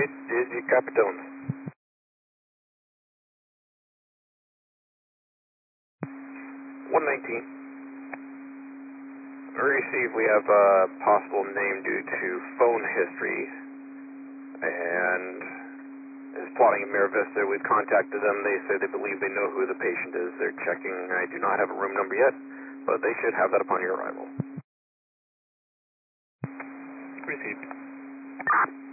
Digi Capitone. 119. Received, we have a possible name due to phone history and is plotting in Mira Vista. We've contacted them. They say they believe they know who the patient is. They're checking. I do not have a room number yet, but they should have that upon your arrival. Received.